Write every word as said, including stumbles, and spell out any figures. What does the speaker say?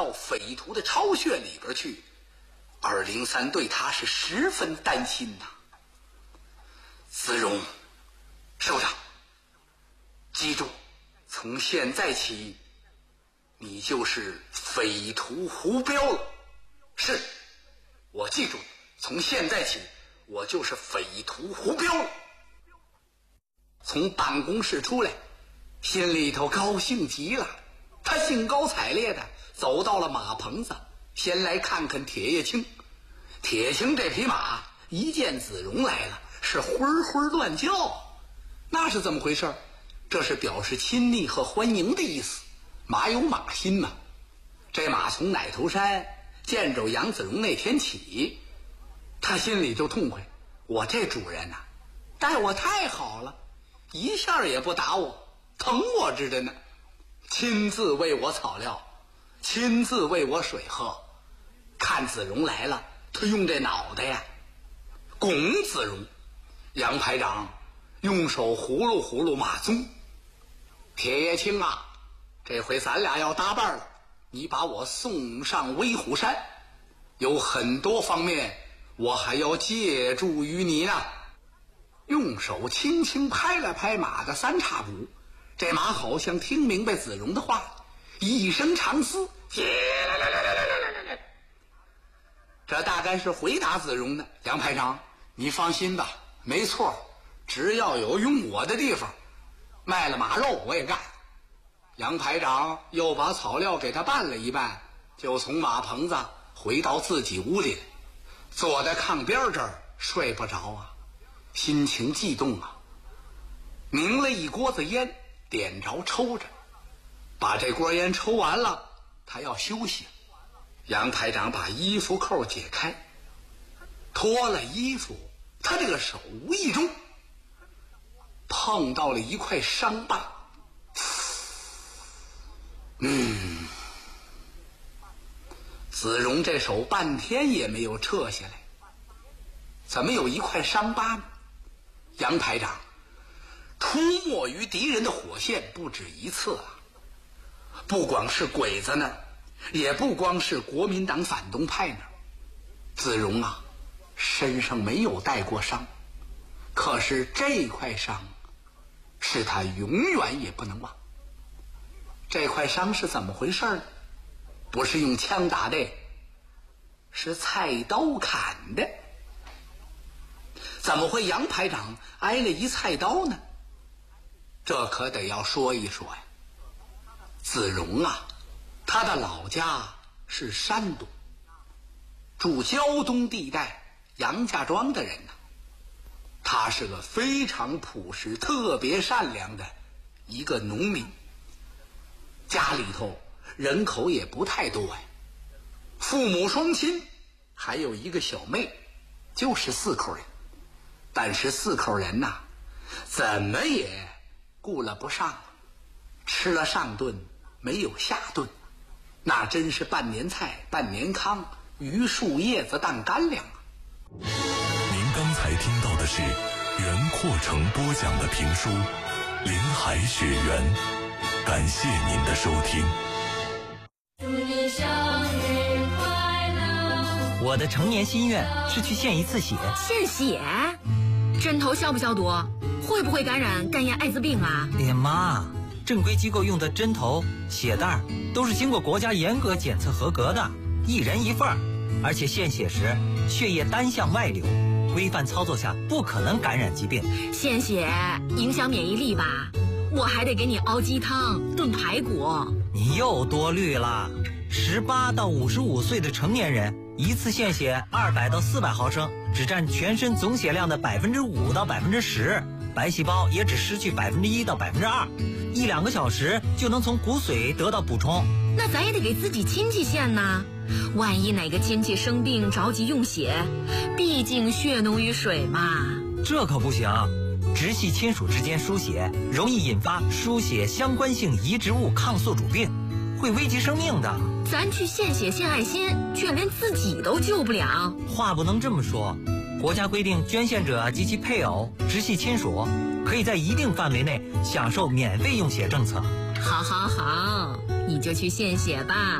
到匪徒的巢穴里边去。二零三对他是十分担心呐。子荣，首长，记住，从现在起，你就是匪徒胡彪了。是，我记住了，从现在起，我就是匪徒胡彪了。从办公室出来，心里头高兴极了，他兴高采烈的走到了马棚子，先来看看铁叶青。铁青这匹马一见子荣来了，是昏昏乱叫。那是怎么回事？这是表示亲昵和欢迎的意思。马有马心嘛。这马从奶头山见着杨子荣那天起，他心里就痛快，我这主人呐、啊，待我太好了，一下也不打我，疼我知的呢，亲自喂我草料，亲自喂我水喝。看子荣来了，他用这脑袋呀拱子荣。杨排长用手葫芦葫芦马鬃，铁叶青啊，这回咱俩要搭伴了，你把我送上威虎山，有很多方面我还要借助于你呢。用手轻轻拍了拍马的三叉骨，这马好像听明白子荣的话，一声长嘶，这大概是回答子荣的。杨排长，你放心吧，没错，只要有用我的地方，卖了马肉我也干。杨排长又把草料给他拌了一拌，就从马棚子回到自己屋里，坐在炕边这儿睡不着啊，心情悸动啊。拧了一锅子烟，点着抽着，把这锅烟抽完了，他要休息。杨排长把衣服扣解开，脱了衣服，他这个手无意中碰到了一块伤疤。嗯，子荣这手半天也没有撤下来，怎么有一块伤疤呢？杨排长出没于敌人的火线不止一次啊，不光是鬼子呢，也不光是国民党反动派呢。子荣啊，身上没有带过伤，可是这块伤是他永远也不能忘。这块伤是怎么回事呢？不是用枪打的，是菜刀砍的。怎么会杨排长挨了一菜刀呢？这可得要说一说呀。子荣啊，他的老家是山东，住胶东地带杨家庄的人呢。他是个非常朴实、特别善良的一个农民，家里头人口也不太多呀，父母双亲，还有一个小妹，就是四口人。但是四口人呐、啊，怎么也顾了不上了，吃了上顿没有下顿，那真是半年菜半年糠，榆树叶子当干粮啊。 您刚才听到的是袁阔成播讲的评书《林海雪原》，感谢您的收听。 祝你生日快乐！ 我的成年心愿是去献一次血。 献血？针头消不消毒？会不会感染肝炎、艾滋病啊？ 哎呀妈，正规机构用的针头、血袋都是经过国家严格检测合格的，一人一份儿，而且献血时血液单向外流，规范操作下不可能感染疾病。 献血影响免疫力吧？我还得给你熬鸡汤、炖排骨。 你又多虑了。十八到五十五岁的成年人，一次献血二百到四百毫升，只占全身总血量的百分之五到百分之十，白细胞也只失去百分之一到百分之二，一两个小时就能从骨髓得到补充。 那咱也得给自己亲戚献呐，万一哪个亲戚生病着急用血，毕竟血浓于水嘛。 这可不行，直系亲属之间输血容易引发输血相关性移植物抗宿主病，会危及生命的。 咱去献血献爱心，却连自己都救不了。 话不能这么说，国家规定捐献者及其配偶、直系亲属可以在一定范围内享受免费用血政策。 好好好，你就去献血吧。